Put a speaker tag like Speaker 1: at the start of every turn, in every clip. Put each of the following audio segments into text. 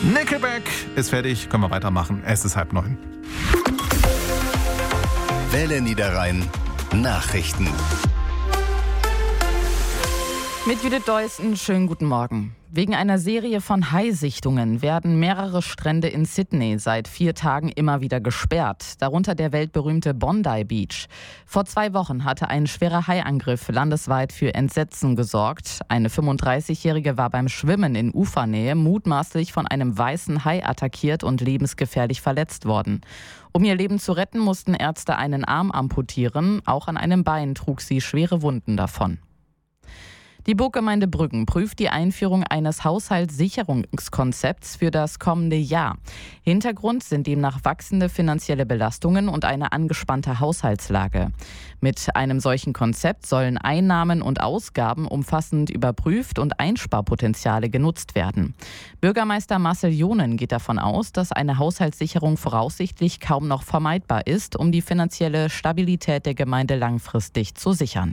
Speaker 1: Nickelback ist fertig, können wir weitermachen. Es ist 8:30.
Speaker 2: Welle Niederrhein Nachrichten.
Speaker 3: Mit Judith Deussen, schönen guten Morgen. Wegen einer Serie von Haisichtungen werden mehrere Strände in Sydney seit 4 Tagen immer wieder gesperrt, darunter der weltberühmte Bondi Beach. Vor 2 Wochen hatte ein schwerer Haiangriff landesweit für Entsetzen gesorgt. Eine 35-Jährige war beim Schwimmen in Ufernähe mutmaßlich von einem weißen Hai attackiert und lebensgefährlich verletzt worden. Um ihr Leben zu retten, mussten Ärzte einen Arm amputieren. Auch an einem Bein trug sie schwere Wunden davon. Die Burggemeinde Brüggen prüft die Einführung eines Haushaltssicherungskonzepts für das kommende Jahr. Hintergrund sind demnach wachsende finanzielle Belastungen und eine angespannte Haushaltslage. Mit einem solchen Konzept sollen Einnahmen und Ausgaben umfassend überprüft und Einsparpotenziale genutzt werden. Bürgermeister Marcel Jonen geht davon aus, dass eine Haushaltssicherung voraussichtlich kaum noch vermeidbar ist, um die finanzielle Stabilität der Gemeinde langfristig zu sichern.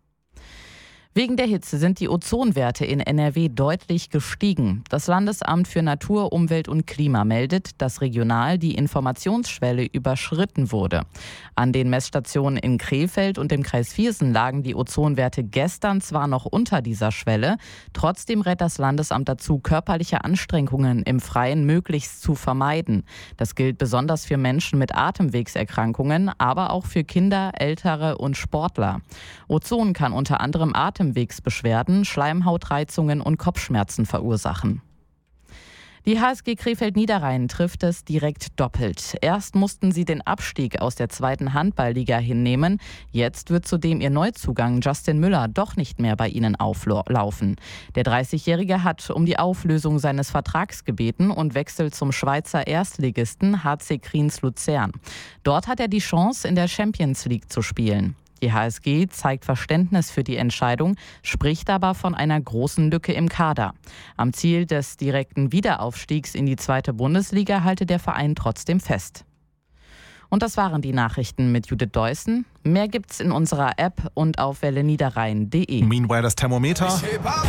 Speaker 3: Wegen der Hitze sind die Ozonwerte in NRW deutlich gestiegen. Das Landesamt für Natur, Umwelt und Klima meldet, dass regional die Informationsschwelle überschritten wurde. An den Messstationen in Krefeld und im Kreis Viersen lagen die Ozonwerte gestern zwar noch unter dieser Schwelle, trotzdem rät das Landesamt dazu, körperliche Anstrengungen im Freien möglichst zu vermeiden. Das gilt besonders für Menschen mit Atemwegserkrankungen, aber auch für Kinder, Ältere und Sportler. Ozon kann unter anderem Atemwegsbeschwerden, Schleimhautreizungen und Kopfschmerzen verursachen. Die HSG Krefeld-Niederrhein trifft es direkt doppelt. Erst mussten sie den Abstieg aus der 2. Handballliga hinnehmen. Jetzt wird zudem ihr Neuzugang Justin Müller doch nicht mehr bei ihnen auflaufen. Der 30-Jährige hat um die Auflösung seines Vertrags gebeten und wechselt zum Schweizer Erstligisten HC Kriens Luzern. Dort hat er die Chance, in der Champions League zu spielen. Die HSG zeigt Verständnis für die Entscheidung, spricht aber von einer großen Lücke im Kader. Am Ziel des direkten Wiederaufstiegs in die 2. Bundesliga halte der Verein trotzdem fest. Und das waren die Nachrichten mit Judith Deussen. Mehr gibt's in unserer App und auf welleniederrhein.de.
Speaker 1: Meanwhile das Thermometer.
Speaker 4: Ich heb ab.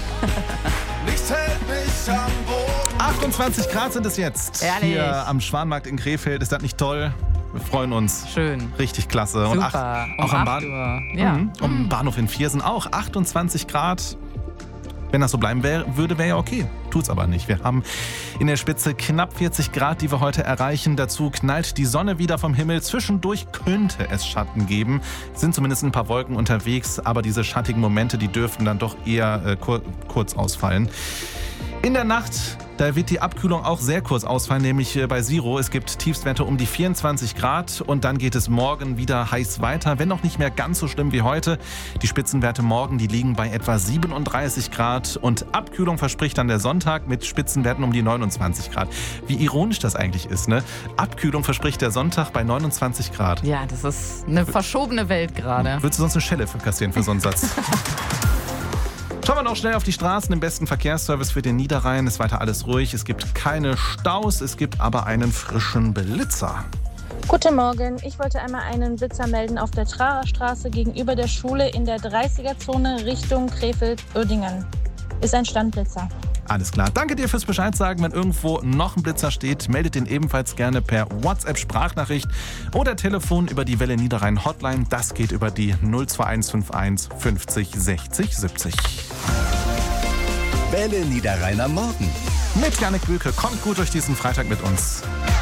Speaker 4: Nichts hält mich am Boden.
Speaker 1: 28 Grad sind es jetzt.
Speaker 3: Ehrlich?
Speaker 1: Hier am Schwanmarkt in Krefeld. Ist das nicht toll? Wir freuen uns.
Speaker 3: Schön.
Speaker 1: Richtig klasse.
Speaker 3: Super.
Speaker 1: Und auch am
Speaker 3: 8 Uhr. Ja.
Speaker 1: Am Bahnhof in Viersen auch 28 Grad. Wenn das so bleiben würde, wäre ja okay. Tut's aber nicht. Wir haben in der Spitze knapp 40 Grad, die wir heute erreichen. Dazu knallt die Sonne wieder vom Himmel. Zwischendurch könnte es Schatten geben. Es sind zumindest ein paar Wolken unterwegs, aber diese schattigen Momente, die dürften dann doch eher kurz ausfallen. In der Nacht, da wird die Abkühlung auch sehr kurz ausfallen, nämlich bei Zero. Es gibt Tiefstwerte um die 24 Grad und dann geht es morgen wieder heiß weiter, wenn auch nicht mehr ganz so schlimm wie heute. Die Spitzenwerte morgen, die liegen bei etwa 37 Grad und Abkühlung verspricht dann der Sonntag mit Spitzenwerten um die 29 Grad. Wie ironisch das eigentlich ist, ne? Abkühlung verspricht der Sonntag bei 29 Grad.
Speaker 3: Ja, das ist eine verschobene Welt gerade.
Speaker 1: Würdest du sonst eine Schelle kassieren für so einen Satz? Schauen wir noch schnell auf die Straßen. Im besten Verkehrsservice für den Niederrhein ist weiter alles ruhig. Es gibt keine Staus, es gibt aber einen frischen Blitzer.
Speaker 5: Guten Morgen, ich wollte einmal einen Blitzer melden auf der Trarer Straße gegenüber der Schule in der 30er-Zone Richtung Krefeld-Uerdingen. Ist ein Standblitzer.
Speaker 1: Alles klar. Danke dir fürs Bescheid sagen. Wenn irgendwo noch ein Blitzer steht, meldet den ebenfalls gerne per WhatsApp-Sprachnachricht oder Telefon über die Welle Niederrhein Hotline. Das geht über die 02151 50 60 70.
Speaker 2: Welle Niederrhein am Morgen.
Speaker 1: Mit Jannik Bülke. Kommt gut durch diesen Freitag mit uns.